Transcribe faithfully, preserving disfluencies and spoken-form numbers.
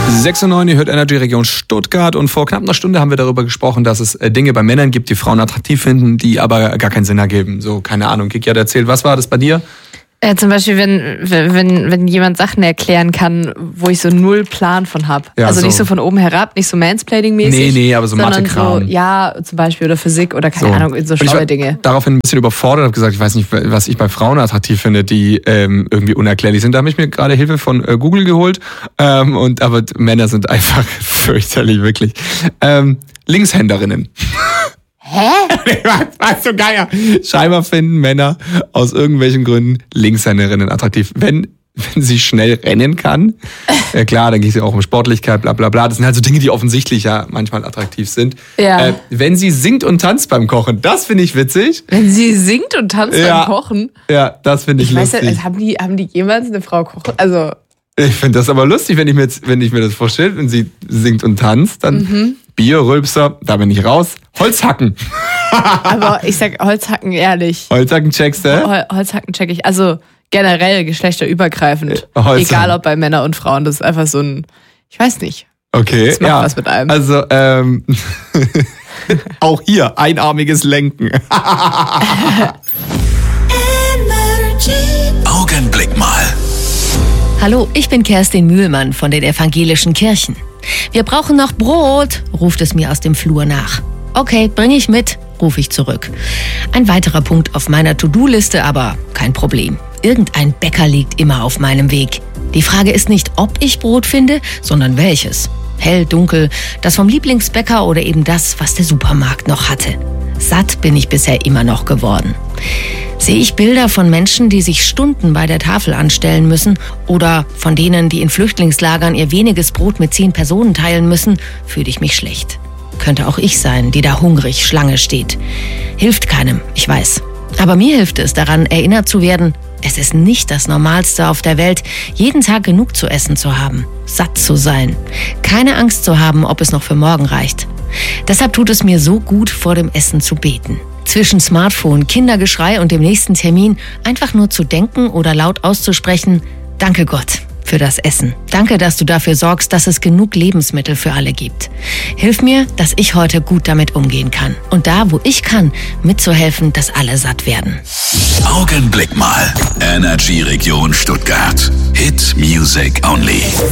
sechs Uhr neun, ihr hört Energy Region Stuttgart und vor knapp einer Stunde haben wir darüber gesprochen, dass es Dinge bei Männern gibt, die Frauen attraktiv finden, die aber gar keinen Sinn ergeben. So, keine Ahnung, Kiki hat erzählt, was war das bei dir? Äh, zum Beispiel, wenn, wenn, wenn jemand Sachen erklären kann, wo ich so null Plan von habe. Ja, also so. nicht so von oben herab, nicht so Mansplaining-mäßig. Nee, nee, aber so sondern Mathe-Kram. So, ja, zum Beispiel, oder Physik oder keine So. Ahnung, so Und ich schlaue war Dinge. daraufhin ein bisschen überfordert, habe gesagt, ich weiß nicht, was ich bei Frauen attraktiv finde, die ähm, irgendwie unerklärlich sind. Da habe ich mir gerade Hilfe von äh, Google geholt. Ähm, und aber Männer sind einfach fürchterlich, wirklich. Ähm, Linkshänderinnen. Hä? Was so geil. Scheinbar finden Männer aus irgendwelchen Gründen Linkshänderinnen attraktiv. Wenn, wenn sie schnell rennen kann, ja klar, dann geht es ja auch um Sportlichkeit, bla bla bla. Das sind halt so Dinge, die offensichtlich ja manchmal attraktiv sind. Ja. Äh, wenn sie singt und tanzt beim Kochen, das finde ich witzig. Wenn sie singt und tanzt Ja. beim Kochen. Ja, das finde ich, Ich weiß lustig. ja, also haben die, haben die jemals eine Frau kochen? Also, Ich finde das aber lustig, wenn ich mir jetzt, wenn ich mir das vorstelle, wenn sie singt und tanzt, dann Mhm. Bier-Rülpser, da bin ich raus. Holzhacken. aber ich sag Holzhacken ehrlich. Holzhacken checkst du? Hol- Holzhacken check ich. Also generell geschlechterübergreifend. Äh, Holzhacken. Egal ob bei Männern und Frauen. Das ist einfach so ein, ich weiß nicht. Okay, Das macht ja. was mit einem. Also, ähm, auch hier einarmiges Lenken. Augenblick mal. Hallo, ich bin Kerstin Mühlmann von den evangelischen Kirchen. Wir brauchen noch Brot, ruft es mir aus dem Flur nach. Okay, bringe ich mit, rufe ich zurück. Ein weiterer Punkt auf meiner To-Do-Liste, aber kein Problem. Irgendein Bäcker liegt immer auf meinem Weg. Die Frage ist nicht, ob ich Brot finde, sondern welches. Hell, dunkel, das vom Lieblingsbäcker oder eben das, was der Supermarkt noch hatte. Satt bin ich bisher immer noch geworden. Sehe ich Bilder von Menschen, die sich Stunden bei der Tafel anstellen müssen oder von denen, die in Flüchtlingslagern ihr weniges Brot mit zehn Personen teilen müssen, fühle ich mich schlecht. Könnte auch ich sein, die da hungrig Schlange steht. Hilft keinem, ich weiß. Aber mir hilft es, daran erinnert zu werden, es ist nicht das Normalste auf der Welt, jeden Tag genug zu essen zu haben, satt zu sein, keine Angst zu haben, ob es noch für morgen reicht. Deshalb tut es mir so gut, vor dem Essen zu beten. Zwischen Smartphone, Kindergeschrei und dem nächsten Termin einfach nur zu denken oder laut auszusprechen, danke Gott für das Essen. Danke, dass du dafür sorgst, dass es genug Lebensmittel für alle gibt. Hilf mir, dass ich heute gut damit umgehen kann. Und da, wo ich kann, mitzuhelfen, dass alle satt werden. Augenblick mal. Energy Region Stuttgart. Hit Music Only.